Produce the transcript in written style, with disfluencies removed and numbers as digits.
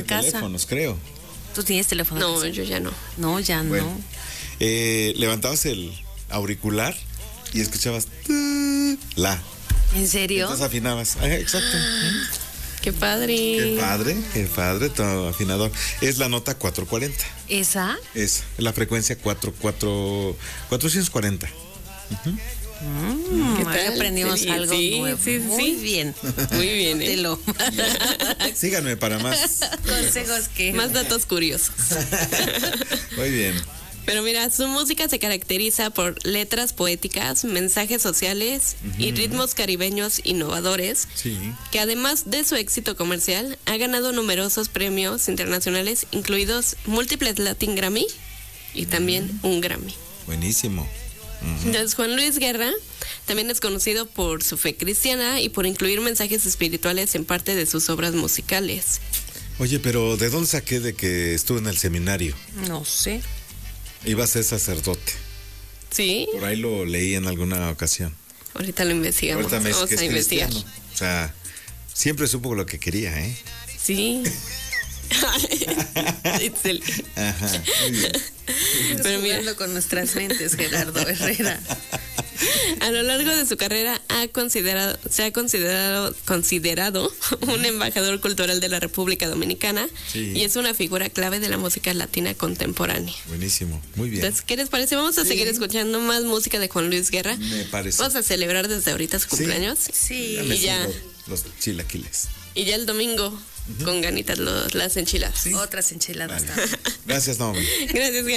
casa. teléfonos, creo. ¿Tú tienes teléfono? No, yo ya no. No, ya Bueno. no. Levantabas el auricular y escuchabas la. ¿En serio? Entonces afinabas. Ajá, exacto. Qué padre. Qué padre, tu afinador. Es la nota 440. ¿Esa? Es la frecuencia 440. ¿Qué Hoy tal? aprendimos Sí, algo sí, nuevo. sí, Muy sí. bien. Muy bien. Te lo. Síganme para más. Consejos que. Más datos curiosos. Muy bien. Pero mira, su música se caracteriza por letras poéticas, mensajes sociales y ritmos caribeños innovadores, Sí. que además de su éxito comercial, ha ganado numerosos premios internacionales, incluidos múltiples Latin Grammy y también un Grammy. Buenísimo. Entonces, Juan Luis Guerra también es conocido por su fe cristiana y por incluir mensajes espirituales en parte de sus obras musicales. Oye, pero ¿de dónde saqué de que estuve en el seminario? No sé. Iba a ser sacerdote. ¿Sí? Por ahí lo leí en alguna ocasión. Ahorita lo investigamos. Ahorita me dice Vamos que a es investigar. cristiano. O sea, siempre supo lo que quería, ¿eh? Sí. Itzel. Ajá, muy bien. Pero mira, Jugando con nuestras mentes, Gerardo Herrera. a lo largo de su carrera se ha considerado un embajador cultural de la República Dominicana Sí. y es una figura clave de la música latina contemporánea. Buenísimo, muy bien. Entonces, ¿qué les parece? Vamos a seguir escuchando más música de Juan Luis Guerra. Me parece. Vamos a celebrar desde ahorita su cumpleaños. Sí. me y ya. sigo los chilaquiles. Y ya el domingo, con ganitas las enchiladas. Otras enchiladas Vale. también. Gracias, Naomi. Gracias,